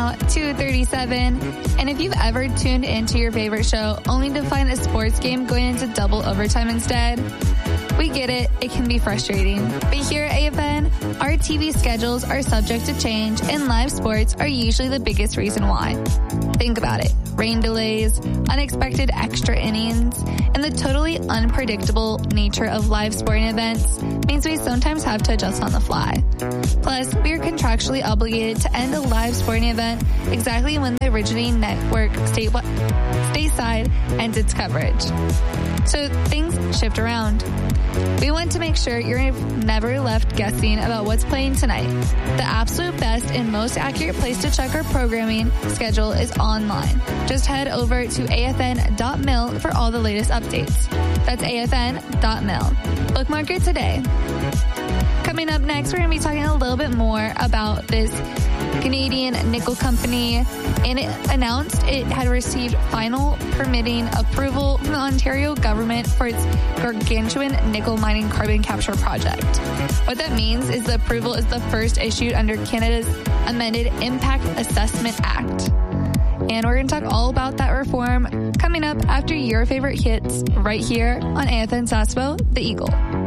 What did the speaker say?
now 2:37. And if you've ever tuned into your favorite show only to find a sports game going into double overtime instead, we get it. It can be frustrating. But here at AFN, our TV schedules are subject to change, and live sports are usually the biggest reason why. Think about it. Rain delays, unexpected extra innings, and the totally unpredictable nature of live sporting events means we sometimes have to adjust on the fly. Plus, we are contractually obligated to end a live sporting event exactly when the originating network stateside ends its coverage. So things shift around. We want to make sure you're never left guessing about what's playing tonight. The absolute best and most accurate place to check our programming schedule is online. Just head over to afn.mil for all the latest updates. That's afn.mil. Bookmark it today. Coming up next, we're going to be talking a little bit more about this Canadian nickel company, and it announced it had received final permitting approval from the Ontario government for its gargantuan nickel mining carbon capture project. What that means is the approval is the first issued under Canada's amended Impact Assessment Act. And we're going to talk all about that reform coming up after your favorite hits right here on AFN Sasebo, The Eagle.